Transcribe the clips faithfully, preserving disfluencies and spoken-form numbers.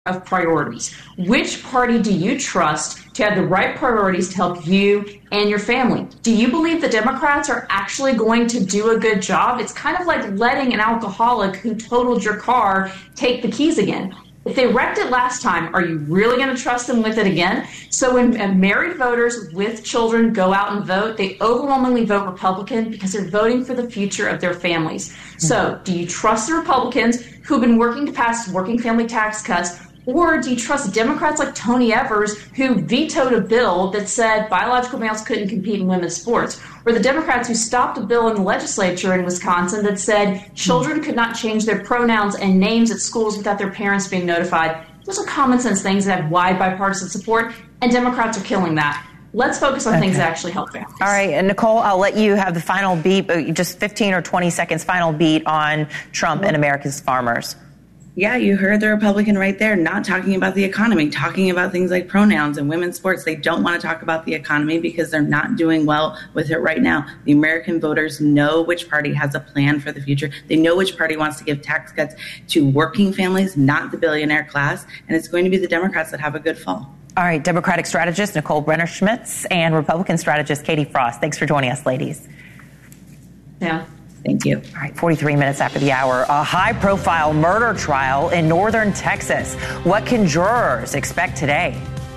of priorities. Which party do you trust to have the right priorities to help you and your family? Do you believe the Democrats are actually going to do a good job? It's kind of like letting an alcoholic who totaled your car take the keys again. If they wrecked it last time, are you really going to trust them with it again? So when married voters with children go out and vote, they overwhelmingly vote Republican because they're voting for the future of their families. So do you trust the Republicans who've been working to pass working family tax cuts? Or do you trust Democrats like Tony Evers, who vetoed a bill that said biological males couldn't compete in women's sports? Or the Democrats who stopped a bill in the legislature in Wisconsin that said children could not change their pronouns and names at schools without their parents being notified? Those are common sense things that have wide bipartisan support, and Democrats are killing that. Let's focus on okay. things that actually help families. All right, and Nicole, I'll let you have the final beat, just fifteen or twenty seconds final beat on Trump and America's farmers. Yeah, you heard the Republican right there, not talking about the economy, talking about things like pronouns and women's sports. They don't want to talk about the economy because they're not doing well with it right now. The American voters know which party has a plan for the future. They know which party wants to give tax cuts to working families, not the billionaire class. And it's going to be the Democrats that have a good fall. All right, Democratic strategist Nicole Brenner-Schmitz and Republican strategist Katie Frost. Thanks for joining us, ladies. Yeah. Thank you. All right, forty-three minutes after the hour, a high-profile murder trial in northern Texas. What can jurors expect today?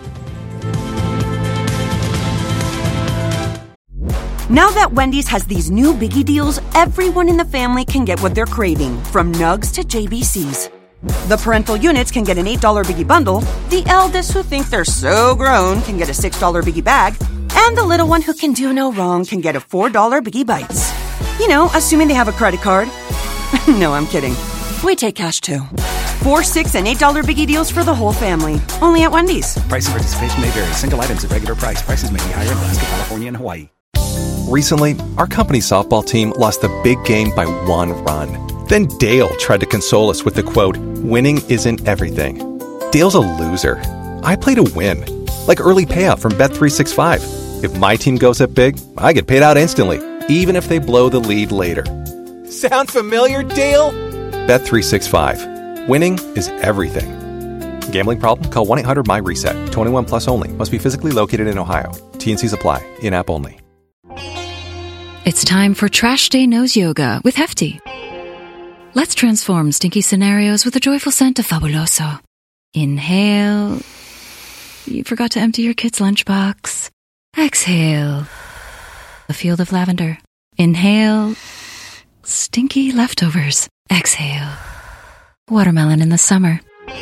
Now that Wendy's has these new Biggie deals, everyone in the family can get what they're craving, from Nugs to J B Cs. The parental units can get an eight dollar Biggie bundle, the eldest who think they're so grown can get a six dollar Biggie bag, and the little one who can do no wrong can get a four dollar Biggie Bites. You know, assuming they have a credit card. No, I'm kidding. We take cash, too. Four, six, and eight dollar Biggie deals for the whole family. Only at Wendy's. Price and participation may vary. Single items at regular price. Prices may be higher in Alaska, California, and Hawaii. Recently, our company's softball team lost the big game by one run. Then Dale tried to console us with the quote, "Winning isn't everything." Dale's a loser. I play to win. Like early payout from Bet three sixty-five. If my team goes up big, I get paid out instantly, even if they blow the lead later. Sound familiar, Dale? Bet three sixty-five. Winning is everything. Gambling problem? Call one eight hundred M Y reset. twenty-one plus only. Must be physically located in Ohio. T N Cs apply. In-app only. It's time for Trash Day Nose Yoga with Hefty. Let's transform stinky scenarios with a joyful scent of Fabuloso. Inhale. You forgot to empty your kid's lunchbox. Exhale. A field of lavender. Inhale. Stinky leftovers. Exhale. Watermelon in the summer.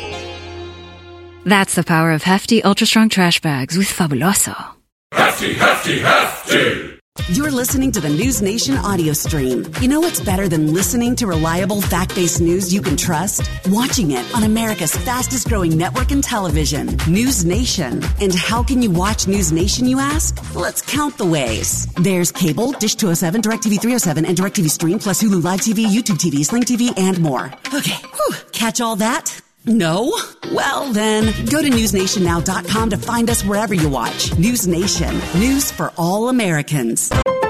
That's the power of Hefty Ultra Strong Trash Bags with Fabuloso. Hefty, Hefty, Hefty! You're listening to the News Nation audio stream. You know what's better than listening to reliable, fact-based news you can trust? Watching it on America's fastest-growing network in television, News Nation. And how can you watch News Nation, you ask? Let's count the ways. There's cable, Dish two oh seven, DirecTV three oh seven, and DirecTV Stream, plus Hulu Live T V, YouTube T V, Sling T V, and more. Okay, whew. Catch all that? No? Well, then, go to news nation now dot com to find us wherever you watch. News Nation. News for all Americans.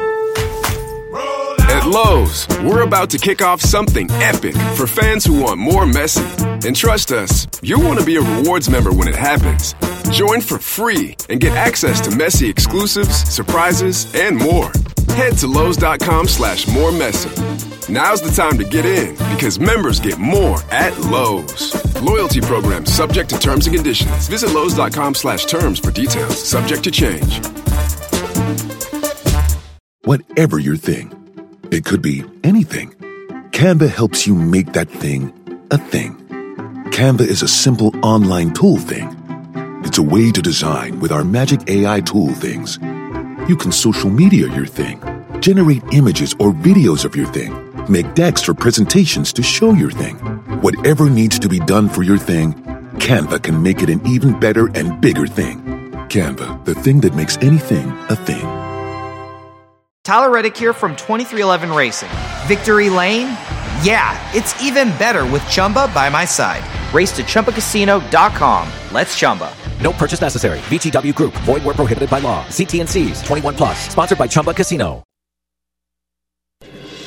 At Lowe's, we're about to kick off something epic for fans who want more Messi. And trust us, you'll want to be a rewards member when it happens. Join for free and get access to Messi exclusives, surprises, and more. Head to Lowe's.com slash more Messi. Now's the time to get in because members get more at Lowe's. Loyalty program subject to terms and conditions. Visit Lowe's.com slash terms for details. Subject to change. Whatever your thing, it could be anything. Canva helps you make that thing a thing. Canva is a simple online tool thing. It's a way to design with our magic A I tool things. You can social media your thing, generate images or videos of your thing, make decks or presentations to show your thing. Whatever needs to be done for your thing, Canva can make it an even better and bigger thing. Canva, the thing that makes anything a thing. Tyler Reddick here from twenty-three eleven Racing. Victory Lane? Yeah, it's even better with Chumba by my side. Race to Chumba Casino dot com. Let's Chumba. No purchase necessary. V G W Group. Void where prohibited by law. See T N Cs. twenty-one plus. Sponsored by Chumba Casino.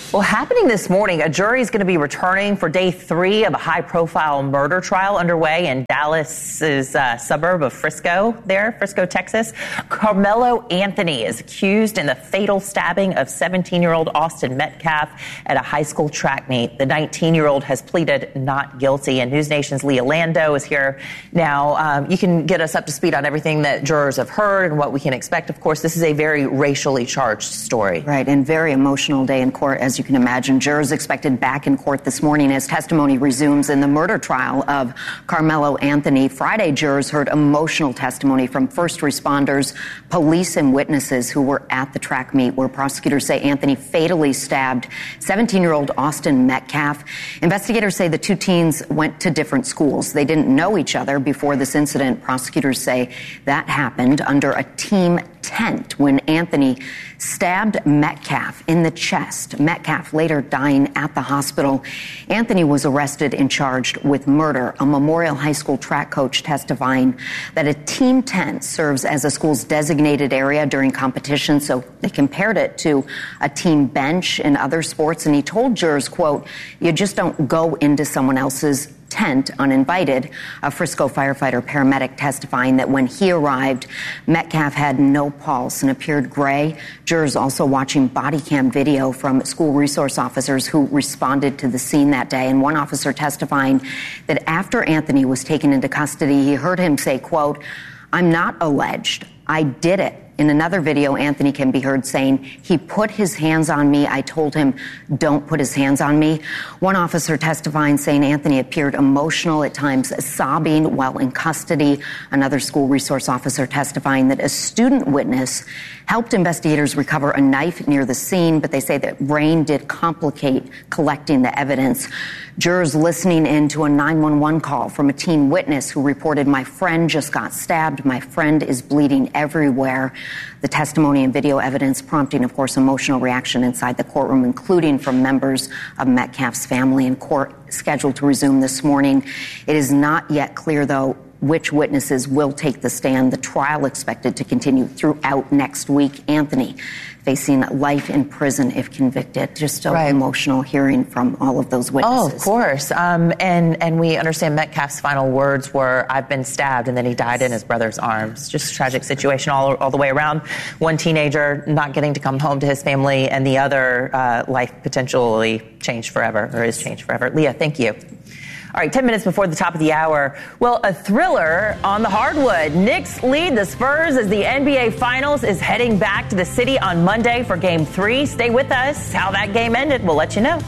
Well, happening this morning, a jury is going to be returning for day three of a high-profile murder trial underway in Dallas's uh, suburb of Frisco, there, Frisco, Texas. Carmelo Anthony is accused in the fatal stabbing of seventeen-year-old Austin Metcalf at a high school track meet. The nineteen-year-old has pleaded not guilty, and News Nation's Leah Lando is here now. Um, you can get us up to speed on everything that jurors have heard and what we can expect. Of course, this is a very racially charged story. Right, and very emotional day in court, as you can imagine. Jurors expected back in court this morning as testimony resumes in the murder trial of Carmelo Anthony. Friday, jurors heard emotional testimony from first responders, police, and witnesses who were at the track meet where prosecutors say Anthony fatally stabbed seventeen-year-old Austin Metcalf. Investigators say the two teens went to different schools. They didn't know each other before this incident. Prosecutors say that happened under a team tent when Anthony stabbed Metcalf in the chest. Metcalf later dying at the hospital. Anthony was arrested and charged with murder. A Memorial High School track coach testifying that a team tent serves as a school's designated area during competition, so they compared it to a team bench in other sports. And he told jurors, quote, "You just don't go into someone else's tent uninvited." A Frisco firefighter paramedic testifying that when he arrived, Metcalf had no pulse and appeared gray. Jurors also watching body cam video from school resource officers who responded to the scene that day. And one officer testifying that after Anthony was taken into custody, he heard him say, quote, "I'm not alleged. I did it." In another video, Anthony can be heard saying, "He put his hands on me. I told him, don't put his hands on me." One officer testifying saying Anthony appeared emotional, at times sobbing while in custody. Another school resource officer testifying that a student witness helped investigators recover a knife near the scene, but they say that rain did complicate collecting the evidence. Jurors listening in to a nine one one call from a teen witness who reported, "My friend just got stabbed. My friend is bleeding everywhere." The testimony and video evidence prompting, of course, emotional reaction inside the courtroom, including from members of Metcalf's family. And court scheduled to resume this morning. It is not yet clear, though, which witnesses will take the stand. The trial expected to continue throughout next week. Anthony facing life in prison if convicted. Just so right. emotional hearing from all of those witnesses. Oh, of course. Um, and, and we understand Metcalf's final words were, "I've been stabbed," and then he died in his brother's arms. Just a tragic situation all, all the way around. One teenager not getting to come home to his family, and the other uh, life potentially changed forever, or is changed forever. Leah, thank you. All right, ten minutes before the top of the hour. Well, a thriller on the hardwood. Knicks lead the Spurs as the N B A Finals is heading back to the city on Monday for Game three. Stay with us. How that game ended, we'll let you know.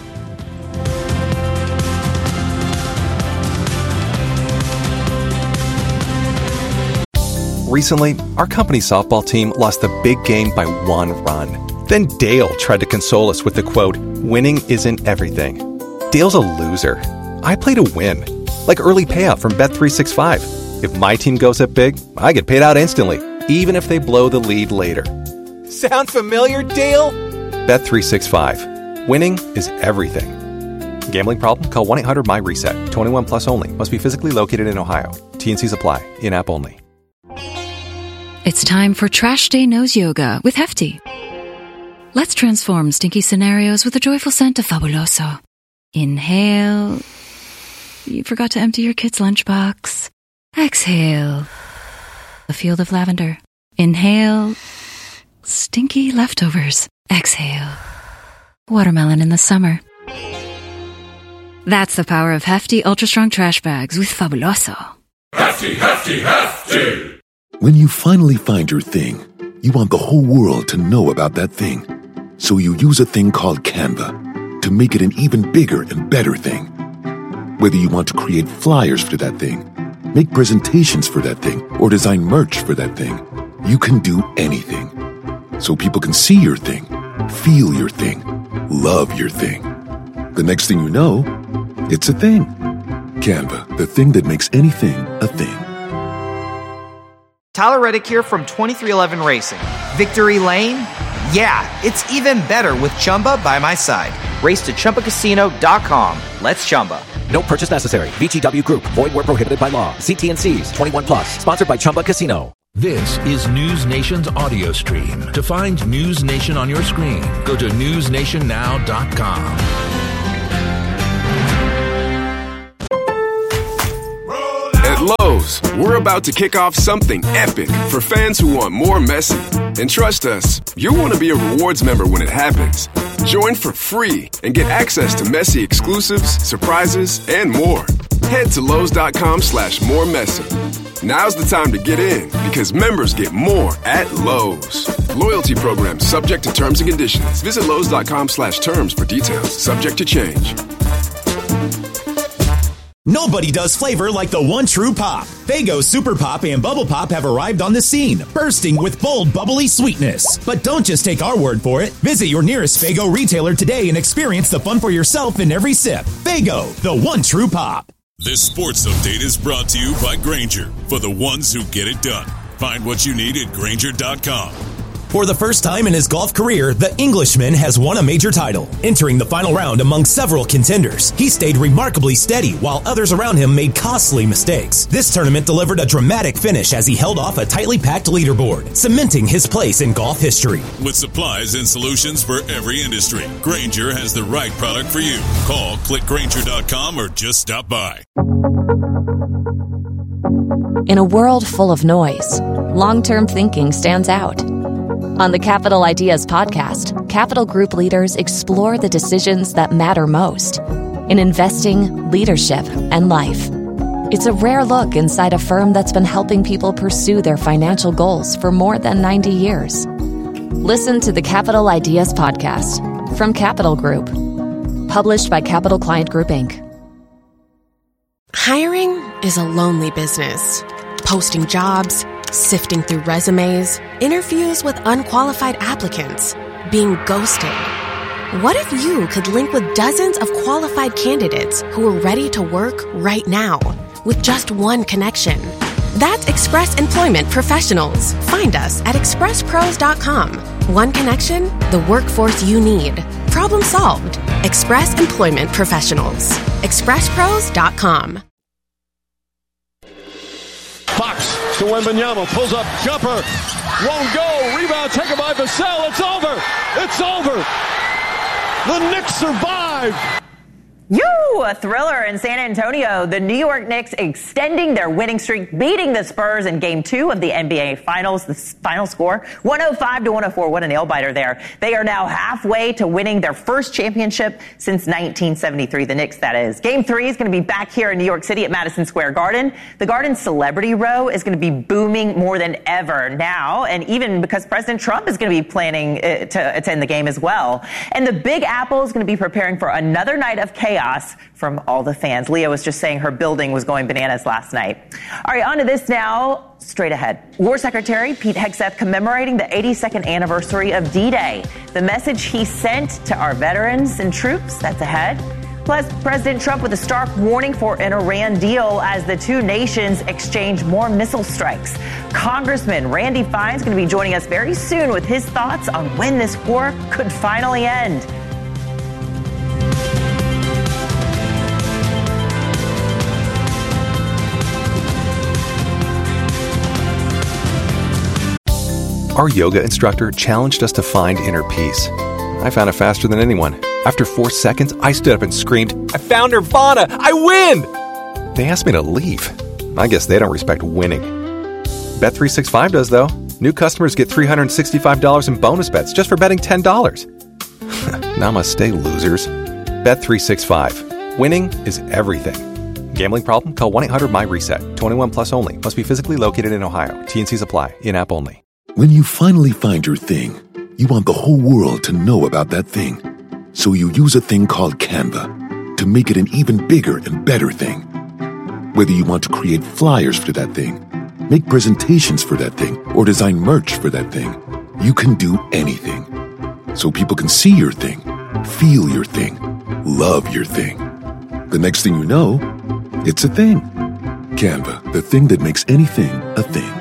Recently, our company softball team lost a big game by one run. Then Dale tried to console us with the quote, "Winning isn't everything." Dale's a loser. I play to win, like early payout from Bet three sixty-five. If my team goes up big, I get paid out instantly, even if they blow the lead later. Sound familiar, Dale? Bet three sixty-five. Winning is everything. Gambling problem? Call one eight hundred M Y reset. twenty-one plus only. Must be physically located in Ohio. T and Cs apply. In-app only. It's time for Trash Day Knows Yoga with Hefty. Let's transform stinky scenarios with a joyful scent of Fabuloso. Inhale. You forgot to empty your kid's lunchbox. Exhale. A field of lavender. Inhale. Stinky leftovers. Exhale. Watermelon in the summer. That's the power of Hefty Ultra Strong Trash Bags with Fabuloso. Hefty, hefty, hefty! When you finally find your thing, you want the whole world to know about that thing. So you use a thing called Canva to make it an even bigger and better thing. Whether you want to create flyers for that thing, make presentations for that thing, or design merch for that thing, you can do anything. So people can see your thing, feel your thing, love your thing. The next thing you know, it's a thing. Canva, the thing that makes anything a thing. Tyler Reddick here from twenty-three eleven Racing. Victory Lane? Yeah, it's even better with Chumba by my side. Race to Chumba Casino dot com. Let's Chumba. No purchase necessary. V G W Group. Void where prohibited by law. See T and C's. twenty-one plus. Sponsored by Chumba Casino. This is News Nation's audio stream. To find News Nation on your screen, go to news nation now dot com. At Lowe's, we're about to kick off something epic for fans who want more messy. And trust us, you'll want to be a rewards member when it happens. Join for free and get access to messy exclusives, surprises, and more. Head to Lowe's.com slash more messy. Now's the time to get in because members get more at Lowe's. Loyalty program subject to terms and conditions. Visit Lowe's.com slash terms for details. Subject to change. Nobody does flavor like the one true pop. Faygo Super Pop and Bubble Pop have arrived on the scene, bursting with bold, bubbly sweetness. But don't just take our word for it. Visit your nearest Faygo retailer today and experience the fun for yourself in every sip. Faygo, the one true pop. This sports update is brought to you by Grainger, for the ones who get it done. Find what you need at Grainger dot com. For the first time in his golf career, the Englishman has won a major title. Entering the final round among several contenders, he stayed remarkably steady while others around him made costly mistakes. This tournament delivered a dramatic finish as he held off a tightly packed leaderboard, cementing his place in golf history. With supplies and solutions for every industry, Grainger has the right product for you. Call, click Grainger dot com, or just stop by. In a world full of noise, long-term thinking stands out. On the Capital Ideas podcast, Capital Group leaders explore the decisions that matter most in investing, leadership, and life. It's a rare look inside a firm that's been helping people pursue their financial goals for more than ninety years. Listen to the Capital Ideas podcast from Capital Group, published by Capital Client Group, Incorporated. Hiring is a lonely business. Posting jobs, sifting through resumes, interviews with unqualified applicants, being ghosted. What if you could link with dozens of qualified candidates who are ready to work right now with just one connection? That's Express Employment Professionals. Find us at express pros dot com. One connection, the workforce you need. Problem solved. Express Employment Professionals. express pros dot com. Fox to Wembanyama, pulls up, jumper, won't go, rebound taken by Vassell, it's over, it's over, the Knicks survive. You, a thriller in San Antonio. The New York Knicks extending their winning streak, beating the Spurs in game two of the N B A Finals. The final score, one oh five to one oh four. What a nail-biter there. They are now halfway to winning their first championship since nineteen seventy-three. The Knicks, that is. Game three is going to be back here in New York City at Madison Square Garden. The Garden Celebrity Row is going to be booming more than ever now, and even because President Trump is going to be planning uh, to attend the game as well. And the Big Apple is going to be preparing for another night of chaos from all the fans. Leah was just saying her building was going bananas last night. All right, on to this now. Straight ahead. War Secretary Pete Hegseth commemorating the eighty-second anniversary of D-Day. The message he sent to our veterans and troops, that's ahead. Plus, President Trump with a stark warning for an Iran deal as the two nations exchange more missile strikes. Congressman Randy Fine's going to be joining us very soon with his thoughts on when this war could finally end. Our yoga instructor challenged us to find inner peace. I found it faster than anyone. After four seconds, I stood up and screamed, "I found Nirvana! I win!" They asked me to leave. I guess they don't respect winning. Bet three sixty-five does, though. New customers get three hundred sixty-five dollars in bonus bets just for betting ten dollars. Namaste, losers. Bet three sixty-five. Winning is everything. Gambling problem? Call one eight hundred my reset. twenty-one plus only. Must be physically located in Ohio. T and Cs apply. In-app only. When you finally find your thing, you want the whole world to know about that thing. So you use a thing called Canva to make it an even bigger and better thing. Whether you want to create flyers for that thing, make presentations for that thing, or design merch for that thing, you can do anything. So people can see your thing, feel your thing, love your thing. The next thing you know, it's a thing. Canva, the thing that makes anything a thing.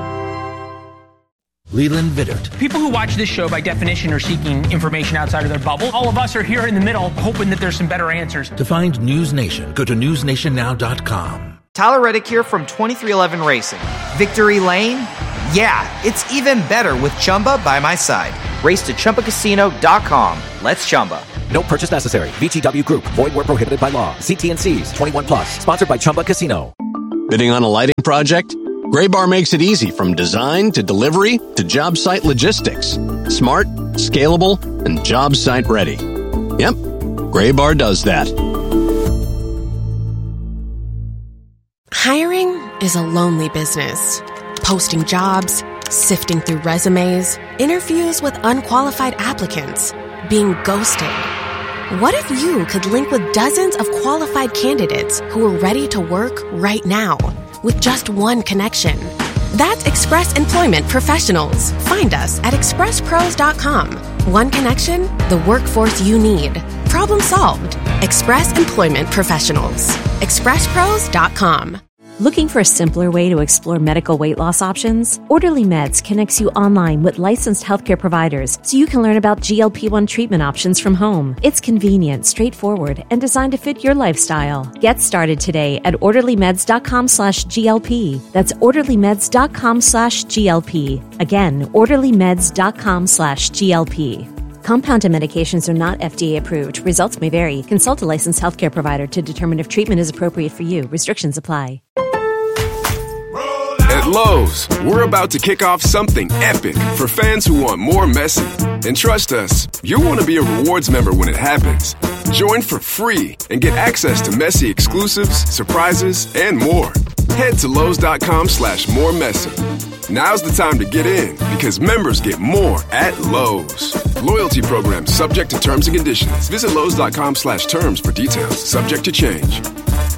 Leland Vittert. People who watch this show by definition are seeking information outside of their bubble. All of us are here in the middle hoping that there's some better answers. To find News Nation, go to news nation now dot com. Tyler Reddick here from twenty-three eleven Racing. Victory Lane? Yeah, it's even better with Chumba by my side. Race to Chumba Casino dot com. Let's Chumba. No purchase necessary. V G W Group. Void where prohibited by law. See T and C's. twenty-one plus. Sponsored by Chumba Casino. Bidding on a lighting project? Graybar makes it easy from design to delivery to job site logistics. Smart, scalable, and job site ready. Yep, Graybar does that. Hiring is a lonely business. Posting jobs, sifting through resumes, interviews with unqualified applicants, being ghosted. What if you could link with dozens of qualified candidates who are ready to work right now with just one connection? That's Express Employment Professionals. Find us at express pros dot com. One connection, the workforce you need. Problem solved. Express Employment Professionals. express pros dot com. Looking for a simpler way to explore medical weight loss options? Orderly Meds connects you online with licensed healthcare providers so you can learn about G L P one treatment options from home. It's convenient, straightforward, and designed to fit your lifestyle. Get started today at orderly meds dot com slash G L P. That's orderly meds dot com slash G L P. Again, orderly meds dot com slash G L P. Compounded medications are not F D A approved. Results may vary. Consult a licensed healthcare provider to determine if treatment is appropriate for you. Restrictions apply. At Lowe's, we're about to kick off something epic for fans who want more messy. And trust us, you'll want to be a rewards member when it happens. Join for free and get access to messy exclusives, surprises, and more. Head to Lowe's dot com slash more messy. Now's the time to get in because members get more at Lowe's. Loyalty program subject to terms and conditions. Visit Lowe's dot com slash terms for details. Subject to change.